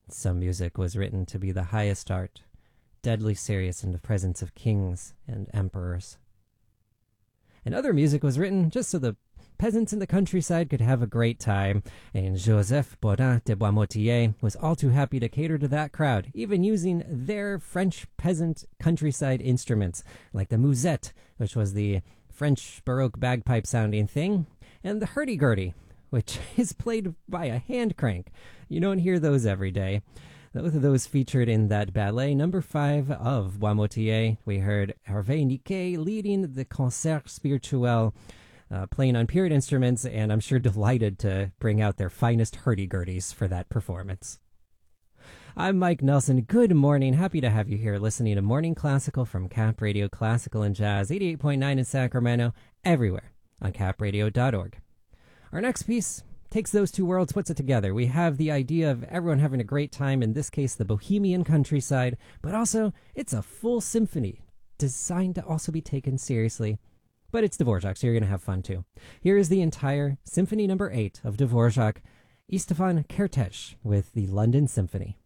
Some music was written to be the highest art, deadly serious in the presence of kings and emperors. And other music was written just so the peasants in the countryside could have a great time, and Joseph Bodin de Boismotier was all too happy to cater to that crowd, even using their French peasant countryside instruments, like the musette, which was the French Baroque bagpipe-sounding thing, and the hurdy-gurdy, which is played by a hand crank. You don't hear those every day. Both of those featured in that ballet number 5 of Boismotier. We heard Hervé Niquet leading the Concert Spirituel, playing on period instruments, and I'm sure delighted to bring out their finest hurdy-gurdies for that performance. I'm Mike Nelson. Good morning. Happy to have you here listening to Morning Classical from Cap Radio Classical and Jazz, 88.9 in Sacramento, everywhere on capradio.org. Our next piece takes those two worlds, puts it together. We have the idea of everyone having a great time, in this case, the Bohemian countryside, but also it's a full symphony designed to also be taken seriously. But it's Dvorak, so you're going to have fun too. Here is the entire Symphony number 8 of Dvorak, Istvan Kertész with the London Symphony.